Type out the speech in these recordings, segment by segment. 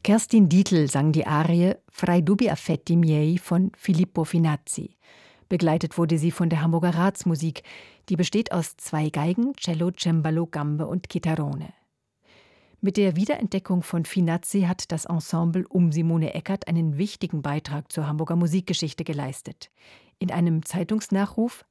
Kerstin Dietl sang die Arie Fra dubbi affetti miei von Filippo Finazzi. Begleitet wurde sie von der Hamburger Ratsmusik, die besteht aus 2 Geigen, Cello, Cembalo, Gambe und Chitarrone. Mit der Wiederentdeckung von Finazzi hat das Ensemble um Simone Eckert einen wichtigen Beitrag zur Hamburger Musikgeschichte geleistet. In einem Zeitungsnachruf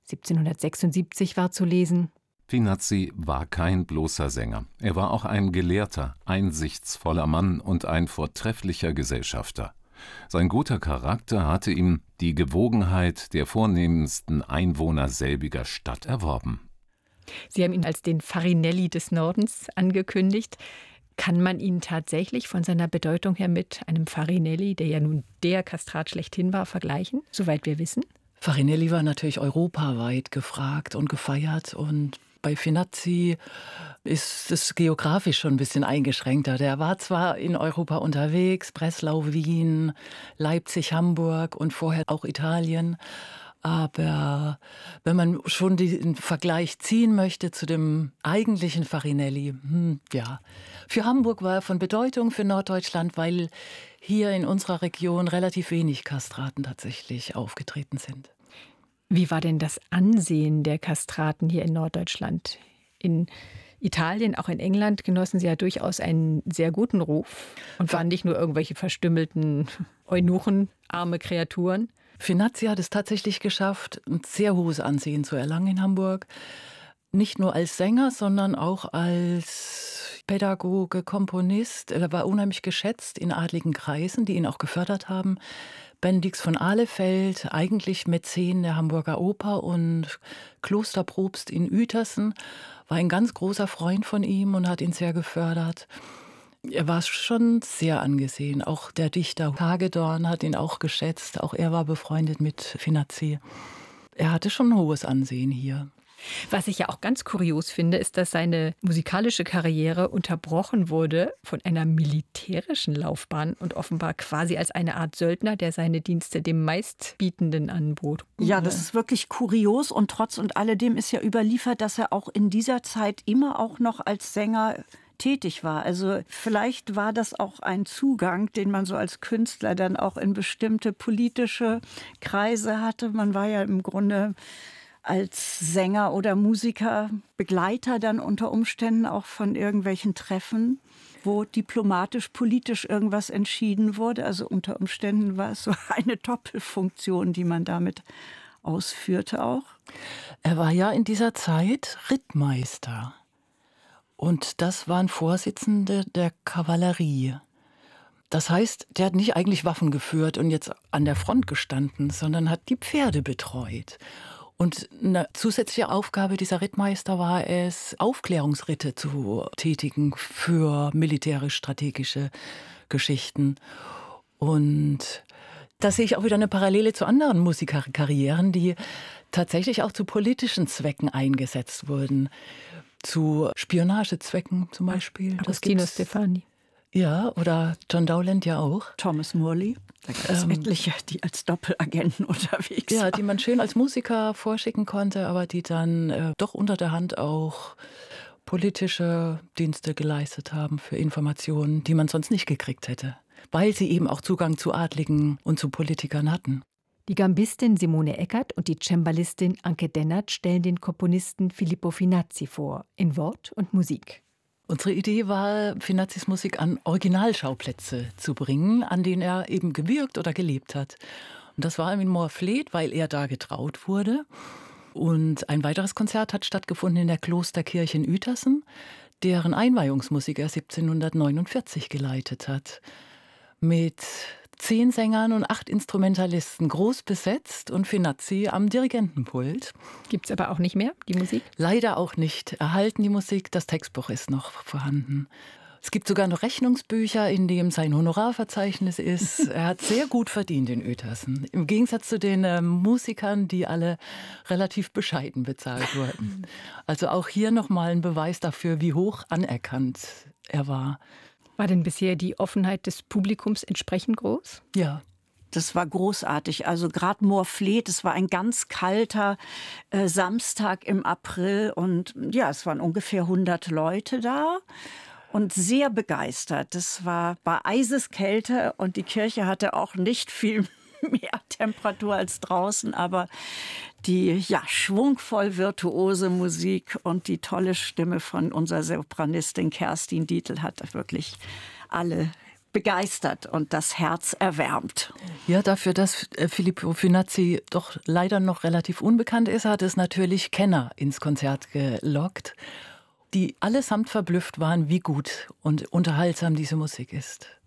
1776 war zu lesen: Finazzi war kein bloßer Sänger. Er war auch ein gelehrter, einsichtsvoller Mann und ein vortrefflicher Gesellschafter. Sein guter Charakter hatte ihm die Gewogenheit der vornehmsten Einwohner selbiger Stadt erworben. Sie haben ihn als den Farinelli des Nordens angekündigt. Kann man ihn tatsächlich von seiner Bedeutung her mit einem Farinelli, der ja nun der Kastrat schlechthin war, vergleichen, soweit wir wissen? Farinelli war natürlich europaweit gefragt und gefeiert, und bei Finazzi ist es geografisch schon ein bisschen eingeschränkter. Der war zwar in Europa unterwegs, Breslau, Wien, Leipzig, Hamburg und vorher auch Italien, aber wenn man schon den Vergleich ziehen möchte zu dem eigentlichen Farinelli, ja. Für Hamburg war er von Bedeutung, für Norddeutschland, weil hier in unserer Region relativ wenig Kastraten tatsächlich aufgetreten sind. Wie war denn das Ansehen der Kastraten hier in Norddeutschland? In Italien, auch in England, genossen sie ja durchaus einen sehr guten Ruf und waren nicht nur irgendwelche verstümmelten Eunuchen, arme Kreaturen. Finazzi hat es tatsächlich geschafft, ein sehr hohes Ansehen zu erlangen in Hamburg. Nicht nur als Sänger, sondern auch als Pädagoge, Komponist. Er war unheimlich geschätzt in adligen Kreisen, die ihn auch gefördert haben. Bendix von Ahlefeld, eigentlich Mäzen der Hamburger Oper und Klosterprobst in Uetersen, war ein ganz großer Freund von ihm und hat ihn sehr gefördert. Er war schon sehr angesehen. Auch der Dichter Hagedorn hat ihn auch geschätzt. Auch er war befreundet mit Finazzi. Er hatte schon ein hohes Ansehen hier. Was ich ja auch ganz kurios finde, ist, dass seine musikalische Karriere unterbrochen wurde von einer militärischen Laufbahn und offenbar quasi als eine Art Söldner, der seine Dienste dem Meistbietenden anbot. Ja, das ist wirklich kurios, und trotz und alledem ist ja überliefert, dass er auch in dieser Zeit immer auch noch als Sänger tätig war. Also vielleicht war das auch ein Zugang, den man so als Künstler dann auch in bestimmte politische Kreise hatte. Man war ja im Grunde als Sänger oder Musiker Begleiter dann unter Umständen auch von irgendwelchen Treffen, wo diplomatisch, politisch irgendwas entschieden wurde. Also unter Umständen war es so eine Doppelfunktion, die man damit ausführte auch. Er war ja in dieser Zeit Rittmeister. Und das waren Vorsitzende der Kavallerie. Das heißt, der hat nicht eigentlich Waffen geführt und jetzt an der Front gestanden, sondern hat die Pferde betreut. Und eine zusätzliche Aufgabe dieser Rittmeister war es, Aufklärungsritte zu tätigen für militärisch-strategische Geschichten. Und da sehe ich auch wieder eine Parallele zu anderen Musikerkarrieren, die tatsächlich auch zu politischen Zwecken eingesetzt wurden. Zu Spionagezwecken zum Beispiel. Agostino Stefani. Ja, oder John Dowland ja auch. Thomas Morley. Da gab es etliche, die als Doppelagenten unterwegs waren. Ja, die man schön als Musiker vorschicken konnte, aber die dann doch unter der Hand auch politische Dienste geleistet haben für Informationen, die man sonst nicht gekriegt hätte. Weil sie eben auch Zugang zu Adligen und zu Politikern hatten. Die Gambistin Simone Eckert und die Cembalistin Anke Dennert stellen den Komponisten Filippo Finazzi vor, in Wort und Musik. Unsere Idee war, Finazzis Musik an Originalschauplätze zu bringen, an denen er eben gewirkt oder gelebt hat. Und das war in Moorfleet, weil er da getraut wurde. Und ein weiteres Konzert hat stattgefunden in der Klosterkirche in Uetersen, deren Einweihungsmusik er 1749 geleitet hat. Mit 10 Sängern und 8 Instrumentalisten, groß besetzt, und Finazzi am Dirigentenpult. Gibt es aber auch nicht mehr, die Musik? Leider auch nicht. Erhalten die Musik, das Textbuch ist noch vorhanden. Es gibt sogar noch Rechnungsbücher, in dem sein Honorarverzeichnis ist. Er hat sehr gut verdient in Uetersen. Im Gegensatz zu den Musikern, die alle relativ bescheiden bezahlt wurden. Also auch hier nochmal ein Beweis dafür, wie hoch anerkannt er war. War denn bisher die Offenheit des Publikums entsprechend groß? Ja. Das war großartig. Also gerade Moorfleet, es war ein ganz kalter Samstag im April und ja, es waren ungefähr 100 Leute da. und sehr begeistert. Das war bei Eiseskälte und die Kirche hatte auch nicht viel mehr Temperatur als draußen, aber die schwungvoll virtuose Musik und die tolle Stimme von unserer Sopranistin Kerstin Dietl hat wirklich alle begeistert und das Herz erwärmt. Ja, dafür, dass Filippo Finazzi doch leider noch relativ unbekannt ist, hat es natürlich Kenner ins Konzert gelockt, die allesamt verblüfft waren, wie gut und unterhaltsam diese Musik ist.